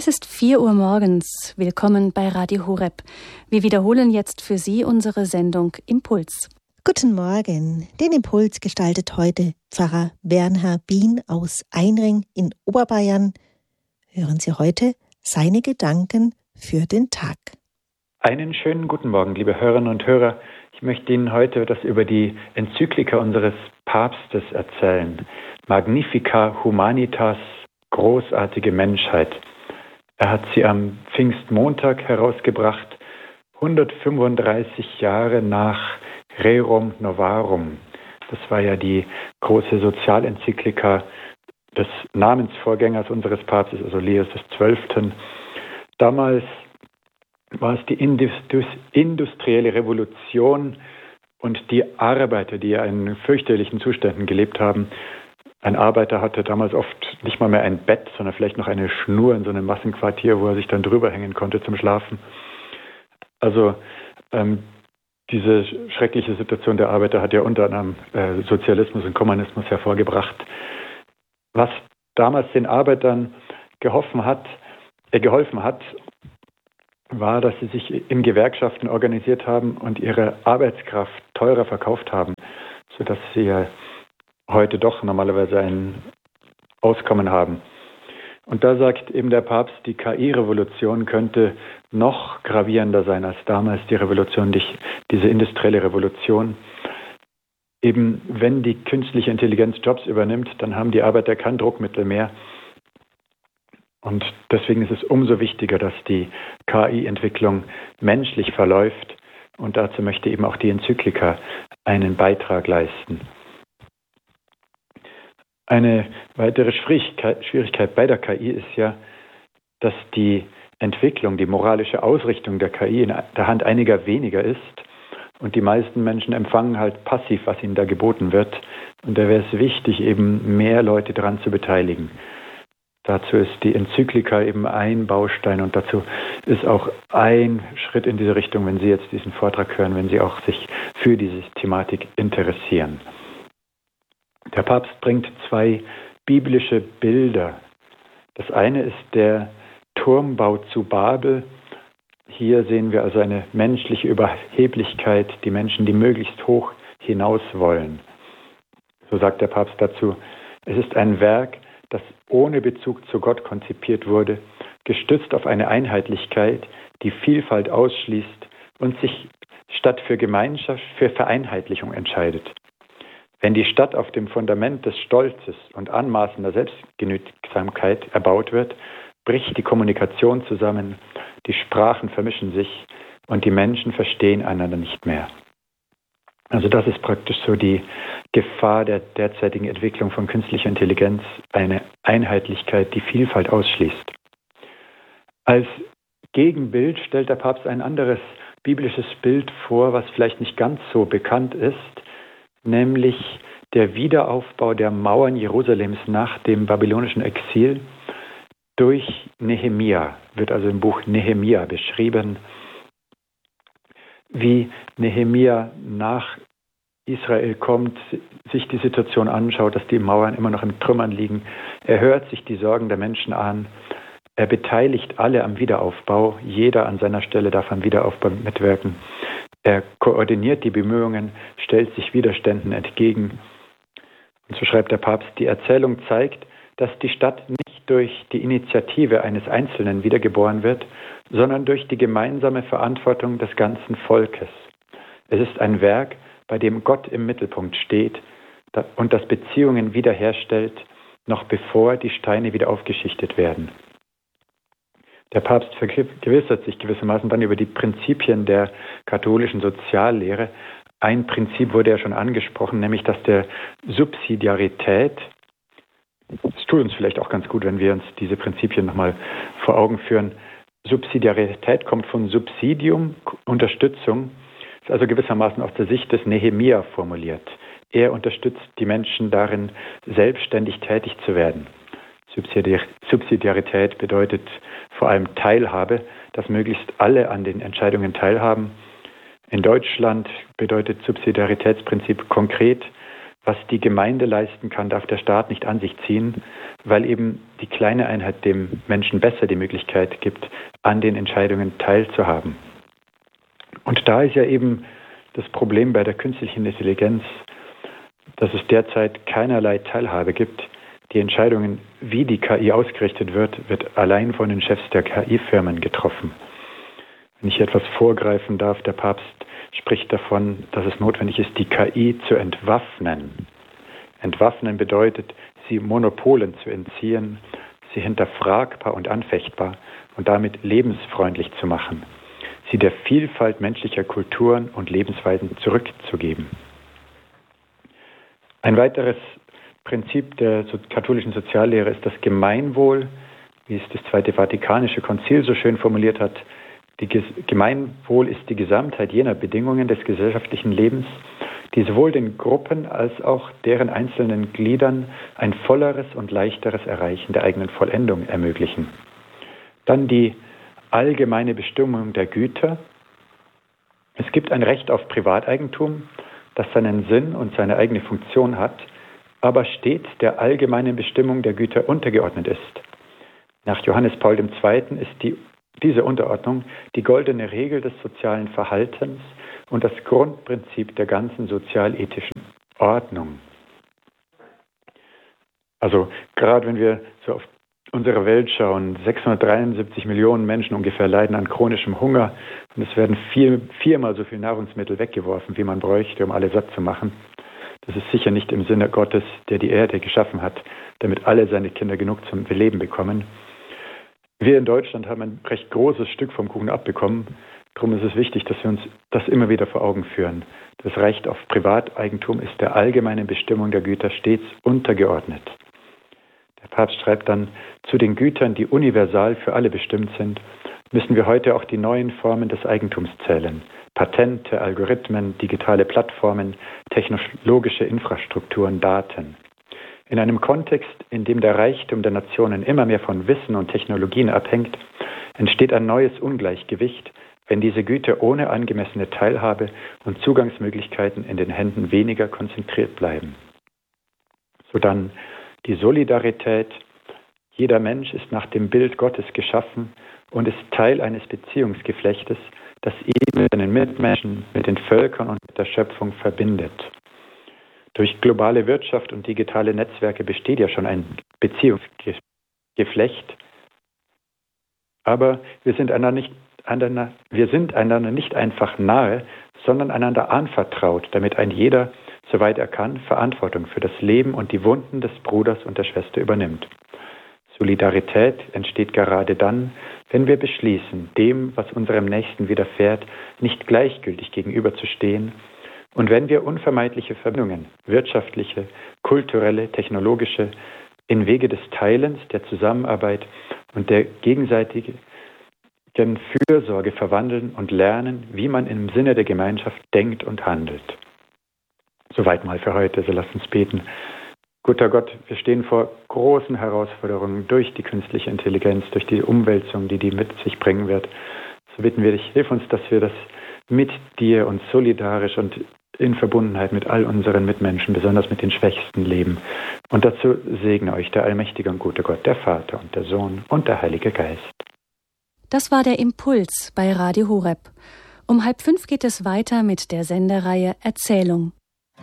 Es ist 4 Uhr morgens. Willkommen bei Radio Horeb. Wir wiederholen jetzt für Sie unsere Sendung Impuls. Guten Morgen. Den Impuls gestaltet heute Pfarrer Bernhard Bien aus Einring in Oberbayern. Hören Sie heute seine Gedanken für den Tag. Einen schönen guten Morgen, liebe Hörerinnen und Hörer. Ich möchte Ihnen heute etwas über die Enzyklika unseres Papstes erzählen. Magnifica Humanitas, großartige Menschheit. Er hat sie am Pfingstmontag herausgebracht, 135 Jahre nach Rerum Novarum. Das war ja die große Sozialenzyklika des Namensvorgängers unseres Papstes, also Leos XII. Damals war es die industrielle Revolution und die Arbeiter, die ja in fürchterlichen Zuständen gelebt haben. Ein Arbeiter hatte damals oft nicht mal mehr ein Bett, sondern vielleicht noch eine Schnur in so einem Massenquartier, wo er sich dann drüber hängen konnte zum Schlafen. Also diese schreckliche Situation der Arbeiter hat ja unter anderem Sozialismus und Kommunismus hervorgebracht. Was damals den Arbeitern geholfen hat, war, dass sie sich in Gewerkschaften organisiert haben und ihre Arbeitskraft teurer verkauft haben, sodass sie ja heute doch normalerweise ein Auskommen haben. Und da sagt eben der Papst, die KI-Revolution könnte noch gravierender sein als damals die Revolution, diese industrielle Revolution. Eben wenn die künstliche Intelligenz Jobs übernimmt, dann haben die Arbeiter kein Druckmittel mehr. Und deswegen ist es umso wichtiger, dass die KI-Entwicklung menschlich verläuft. Und dazu möchte eben auch die Enzyklika einen Beitrag leisten. Eine weitere Schwierigkeit bei der KI ist ja, dass die Entwicklung, die moralische Ausrichtung der KI in der Hand einiger weniger ist. Und die meisten Menschen empfangen halt passiv, was ihnen da geboten wird. Und da wäre es wichtig, eben mehr Leute daran zu beteiligen. Dazu ist die Enzyklika eben ein Baustein und dazu ist auch ein Schritt in diese Richtung, wenn Sie jetzt diesen Vortrag hören, wenn Sie auch sich für diese Thematik interessieren. Der Papst bringt 2 biblische Bilder. Das eine ist der Turmbau zu Babel. Hier sehen wir also eine menschliche Überheblichkeit, die Menschen, die möglichst hoch hinaus wollen. So sagt der Papst dazu, es ist ein Werk, das ohne Bezug zu Gott konzipiert wurde, gestützt auf eine Einheitlichkeit, die Vielfalt ausschließt und sich statt für Gemeinschaft für Vereinheitlichung entscheidet. Wenn die Stadt auf dem Fundament des Stolzes und anmaßender Selbstgenügsamkeit erbaut wird, bricht die Kommunikation zusammen, die Sprachen vermischen sich und die Menschen verstehen einander nicht mehr. Also das ist praktisch so die Gefahr der derzeitigen Entwicklung von künstlicher Intelligenz, eine Einheitlichkeit, die Vielfalt ausschließt. Als Gegenbild stellt der Papst ein anderes biblisches Bild vor, was vielleicht nicht ganz so bekannt ist, nämlich der Wiederaufbau der Mauern Jerusalems nach dem babylonischen Exil durch Nehemia, wird also im Buch Nehemia beschrieben, wie Nehemia nach Israel kommt, sich die Situation anschaut, dass die Mauern immer noch in Trümmern liegen. Er hört sich die Sorgen der Menschen an. Er beteiligt alle am Wiederaufbau. Jeder an seiner Stelle darf am Wiederaufbau mitwirken. Er koordiniert die Bemühungen, stellt sich Widerständen entgegen. Und so schreibt der Papst, die Erzählung zeigt, dass die Stadt nicht durch die Initiative eines Einzelnen wiedergeboren wird, sondern durch die gemeinsame Verantwortung des ganzen Volkes. Es ist ein Werk, bei dem Gott im Mittelpunkt steht und das Beziehungen wiederherstellt, noch bevor die Steine wieder aufgeschichtet werden. Der Papst vergewissert sich gewissermaßen dann über die Prinzipien der katholischen Soziallehre. Ein Prinzip wurde ja schon angesprochen, nämlich das der Subsidiarität. Es tut uns vielleicht auch ganz gut, wenn wir uns diese Prinzipien nochmal vor Augen führen. Subsidiarität kommt von Subsidium, Unterstützung, ist also gewissermaßen aus der Sicht des Nehemia formuliert. Er unterstützt die Menschen darin, selbstständig tätig zu werden. Subsidiarität bedeutet vor allem Teilhabe, dass möglichst alle an den Entscheidungen teilhaben. In Deutschland bedeutet Subsidiaritätsprinzip konkret, Was die Gemeinde leisten kann, darf der Staat nicht an sich ziehen, weil eben die kleine Einheit dem Menschen besser die Möglichkeit gibt, an den Entscheidungen teilzuhaben. Und da ist ja eben das Problem bei der künstlichen Intelligenz, dass es derzeit keinerlei Teilhabe gibt. Die Entscheidungen, wie die KI ausgerichtet wird allein von den Chefs der KI-Firmen getroffen. Wenn ich etwas vorgreifen darf, der Papst spricht davon, dass es notwendig ist, die KI zu entwaffnen. Entwaffnen bedeutet, sie Monopolen zu entziehen, sie hinterfragbar und anfechtbar und damit lebensfreundlich zu machen, sie der Vielfalt menschlicher Kulturen und Lebensweisen zurückzugeben. Ein weiteres Prinzip der katholischen Soziallehre ist das Gemeinwohl, wie es das Zweite Vatikanische Konzil so schön formuliert hat. Gemeinwohl ist die Gesamtheit jener Bedingungen des gesellschaftlichen Lebens, die sowohl den Gruppen als auch deren einzelnen Gliedern ein volleres und leichteres Erreichen der eigenen Vollendung ermöglichen. Dann die allgemeine Bestimmung der Güter. Es gibt ein Recht auf Privateigentum, das seinen Sinn und seine eigene Funktion hat, aber stets der allgemeinen Bestimmung der Güter untergeordnet ist. Nach Johannes Paul II. Ist diese Unterordnung die goldene Regel des sozialen Verhaltens und das Grundprinzip der ganzen sozialethischen Ordnung. Also gerade wenn wir so auf unsere Welt schauen, 673 Millionen Menschen ungefähr leiden an chronischem Hunger und es werden viermal so viel Nahrungsmittel weggeworfen, wie man bräuchte, um alle satt zu machen. Das ist sicher nicht im Sinne Gottes, der die Erde geschaffen hat, damit alle seine Kinder genug zum Leben bekommen. Wir in Deutschland haben ein recht großes Stück vom Kuchen abbekommen. Darum ist es wichtig, dass wir uns das immer wieder vor Augen führen. Das Recht auf Privateigentum ist der allgemeinen Bestimmung der Güter stets untergeordnet. Der Papst schreibt dann, zu den Gütern, die universal für alle bestimmt sind, müssen wir heute auch die neuen Formen des Eigentums zählen. Patente, Algorithmen, digitale Plattformen, technologische Infrastrukturen, Daten. In einem Kontext, in dem der Reichtum der Nationen immer mehr von Wissen und Technologien abhängt, entsteht ein neues Ungleichgewicht, wenn diese Güter ohne angemessene Teilhabe und Zugangsmöglichkeiten in den Händen weniger konzentriert bleiben. So dann die Solidarität. Jeder Mensch ist nach dem Bild Gottes geschaffen und ist Teil eines Beziehungsgeflechtes, das ihn mit seinen Mitmenschen, mit den Völkern und mit der Schöpfung verbindet. Durch globale Wirtschaft und digitale Netzwerke besteht ja schon ein Beziehungsgeflecht, aber wir sind einander nicht einfach nahe, sondern einander anvertraut, damit ein jeder, soweit er kann, Verantwortung für das Leben und die Wunden des Bruders und der Schwester übernimmt. Solidarität entsteht gerade dann, wenn wir beschließen, dem, was unserem Nächsten widerfährt, nicht gleichgültig gegenüberzustehen und wenn wir unvermeidliche Verbindungen, wirtschaftliche, kulturelle, technologische, in Wege des Teilens, der Zusammenarbeit und der gegenseitigen Fürsorge verwandeln und lernen, wie man im Sinne der Gemeinschaft denkt und handelt. Soweit mal für heute, so lasst uns beten. Guter Gott, wir stehen vor großen Herausforderungen durch die künstliche Intelligenz, durch die Umwälzung, die mit sich bringen wird. So bitten wir dich, hilf uns, dass wir das mit dir und solidarisch und in Verbundenheit mit all unseren Mitmenschen, besonders mit den Schwächsten, leben. Und dazu segne euch der allmächtige und gute Gott, der Vater und der Sohn und der Heilige Geist. Das war der Impuls bei Radio Horeb. Um 4:30 geht es weiter mit der Sendereihe Erzählung.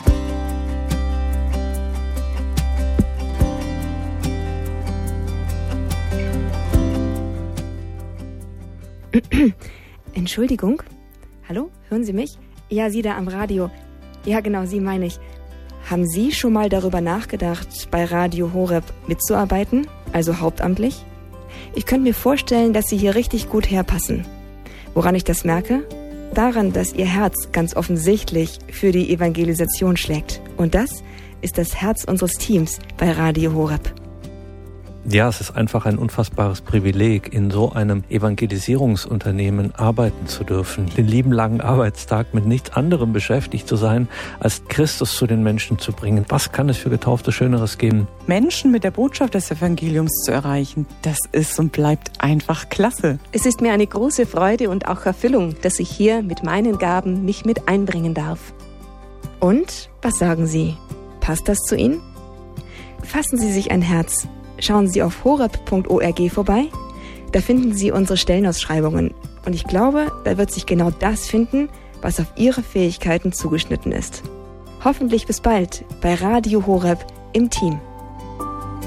Entschuldigung? Hallo? Hören Sie mich? Ja, Sie da am Radio. Ja, genau, Sie meine ich. Haben Sie schon mal darüber nachgedacht, bei Radio Horeb mitzuarbeiten, also hauptamtlich? Ich könnte mir vorstellen, dass Sie hier richtig gut herpassen. Woran ich das merke? Daran, dass Ihr Herz ganz offensichtlich für die Evangelisation schlägt. Und das ist das Herz unseres Teams bei Radio Horeb. Ja, es ist einfach ein unfassbares Privileg, in so einem Evangelisierungsunternehmen arbeiten zu dürfen, den lieben langen Arbeitstag mit nichts anderem beschäftigt zu sein, als Christus zu den Menschen zu bringen. Was kann es für Getaufte Schöneres geben? Menschen mit der Botschaft des Evangeliums zu erreichen, das ist und bleibt einfach klasse. Es ist mir eine große Freude und auch Erfüllung, dass ich hier mit meinen Gaben mich mit einbringen darf. Und, was sagen Sie? Passt das zu Ihnen? Fassen Sie sich ein Herz. Schauen Sie auf horeb.org vorbei. Da finden Sie unsere Stellenausschreibungen. Und ich glaube, da wird sich genau das finden, was auf Ihre Fähigkeiten zugeschnitten ist. Hoffentlich bis bald bei Radio Horeb im Team.